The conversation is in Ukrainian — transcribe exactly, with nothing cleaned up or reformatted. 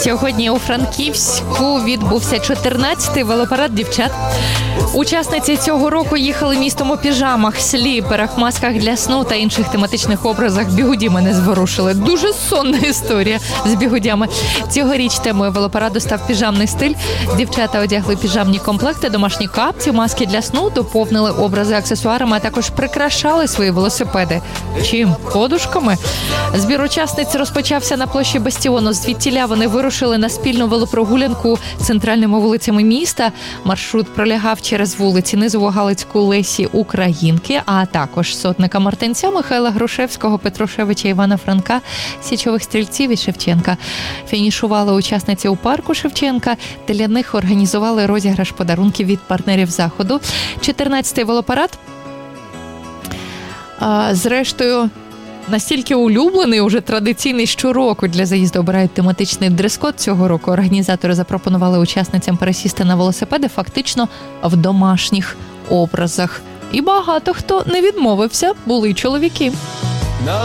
Сьогодні у Франківську відбувся чотирнадцятий велопарад дівчат. Учасниці цього року їхали містом у піжамах, сліперах, масках для сну та інших тематичних образах. Бігуді мене зворушили. Дуже сонна історія з бігудями. Цьогоріч темою велопараду став піжамний стиль. Дівчата одягли піжамні комплекти, домашні капці, маски для сну, доповнили образи аксесуарами, а також прикрашали свої велосипеди. Чим? Подушками? Збір учасниць розпочався на площі Бастіону. Звідтіля вони вирушили на спільну велопрогулянку центральними вулицями міста. Маршрут пролягав через вулиці Низову Галицьку Лесі Українки, а також Сотника Мартинця, Михайла Грушевського, Петрушевича, Івана Франка, Січових Стрільців і Шевченка. Фінішували учасниці у парку Шевченка. Для них організували розіграш подарунків від партнерів заходу. чотирнадцятий велопарад, а, зрештою, настільки улюблений, уже традиційний, щороку для заїзду обирають тематичний дрес-код. Цього року організатори запропонували учасницям пересісти на велосипеди фактично в домашніх образах. І багато хто не відмовився, були чоловіки.